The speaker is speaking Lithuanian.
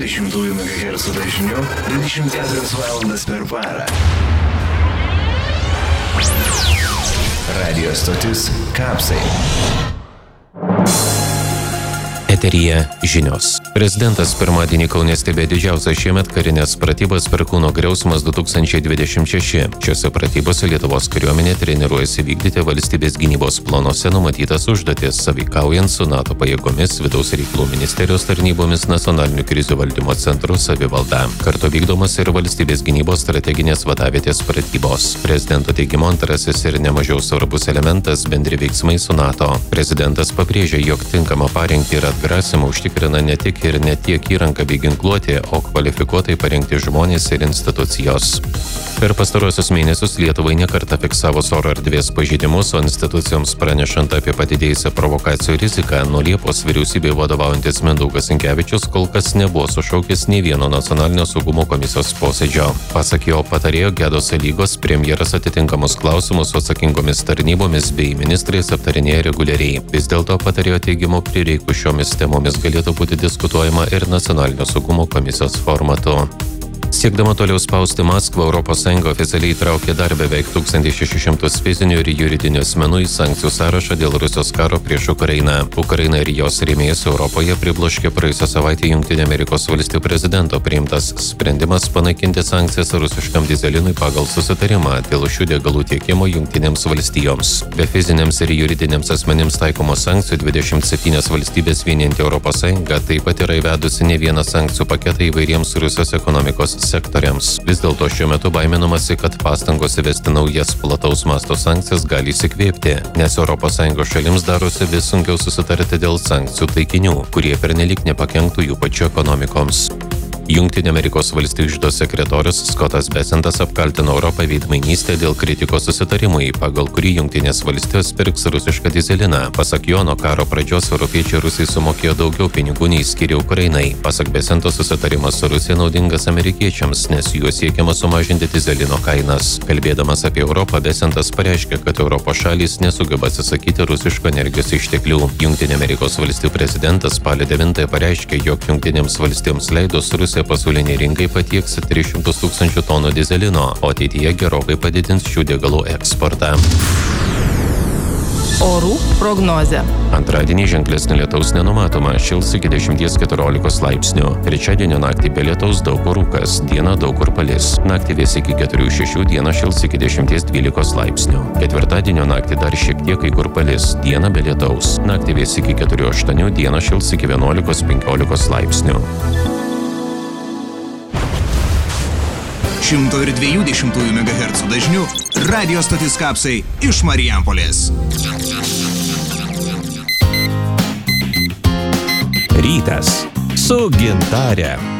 120 MHz dažniu 24 valandas per parą. Radio stotis Kapsai. Eteryje žinios. Prezidentas pirmadienį Kaune stebėjo didžiausias šiemet karinės pratybas Perkūno griausmas 2026. Šiose pratybose Lietuvos kariuomenė treniruojasi vykdyti valstybės gynybos planuose numatytas užduotis, sąveikaujant su NATO pajėgomis, vidaus reikalų ministerijos tarnybomis, nacionalinių krizių valdymo centrų savivalda. Kartu vykdomas ir valstybės gynybos strateginės vadavietės pratybos. Prezidento teigimu antrasis ir nemažiau svarbus elementas – bendri veiksmai su NATO. Prezidentas pabrėžė, jog tinkamą parengtį ir atgrasimą užtikrina ne tik ir ne tiek įranga bei ginkluotė, o kvalifikuotai parengti žmonės ir institucijos. Per pastaruosius mėnesius Lietuvai nekartą fiksavo oro erdvės pažeidimus, o institucijoms pranešant apie padidėjusią provokacijų riziką, nuo Liepos vyriausybei vadovaujantis Mindaugas Sinkevičius kol kas nebuvo sušaukęs nei vieno nacionalinio saugumo komisijos posėdžio. Pasak jo patarėjo Gedos Lygos, premjeras atitinkamus klausimus su atsakingomis tarnybomis bei ministrais aptarinėja reguliariai. Vis dėlto patarėjo teigimu prireikus šiomis temomis galėtų būti diskutuojama ir nacionalinio saugumo komisijos formatu. Siekdama toliau spausti Maskvą, ES oficialiai įtraukė dar beveik 1600 fizinių ir juridinių asmenų į sankcijų sąrašą dėl Rusijos karo prieš Ukrainą. Ukraina ir jos rėmėjus Europoje pribloškė praėjusią savaitę Jungtinių Amerikos valstijų prezidento priimtas sprendimas panaikinti sankcijas rusiškam dyzelinui pagal susitarimą dėl šių degalų tiekimo Jungtinėms valstijoms. Be fiziniams ir juridiniams asmenims taikomos sankcijų 27 valstybės vienijanti ES taip pat yra įvedusi ne vieną sankcijų paketą įvairiems Rusijos ekonomikos sektoriams. Vis dėlto šiuo metu baiminamasi, kad pastangos įvesti naujas plataus masto sankcijas gali įsikvėpti, nes ES šalims darosi vis sunkiau susitarti dėl sankcijų taikinių, kurie pernelyg nepakenktų jų pačių ekonomikoms. Jungtinių Amerikos valstijų iždo sekretorius Scottas Bessentas apkaltino Europą veidmainystę dėl kritikos susitarimui, pagal kurį Jungtinės valstijos pirks rusišką dyzeliną. Pasak jo, nuo karo pradžios europiečiai Rusai sumokėjo daugiau pinigų nei skyrė Ukrainai. Pasak Bessento, susitarimas su Rusija naudingas amerikiečiams, nes juo siekiama sumažinti dyzelino kainas. Kalbėdamas apie Europą, Bessentas pareiškė, kad Europos šalys nesugeba atsisakyti rusiško energijos išteklių. Jungtinių Amerikos valstijų prezidentas spalio 9 pareiškė, jog Jungtinėms valstijoms leidus Rusija pasauliniai rinkai patieks 300 000 tonų dyzelino, o ateityje gerokai padidins šių degalų eksportą. Orų prognozė. Antradienį ženklesnio lietaus nenumatoma, šils iki 10–14 laipsnių. Trečiadienio naktį be lietaus daug kur rūkas, dieną daug kur palis. Naktį vės iki 4–6, dieną šils iki 10–12 laipsnių. Ketvirtadienio naktį dar šiek tiek kai kur palis, dieną be lietaus. Naktį vės iki 4–8, dieną šils iki 11–15 laipsnių. 120 MHz dažniu radio stotis Kapsai iš Marijampolės. Rytas su Gintare.